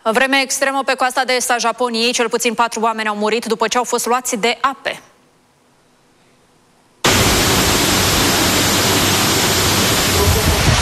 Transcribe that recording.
Vreme extremă pe coasta de est a Japoniei, cel puțin 4 oameni au murit după ce au fost luați de ape.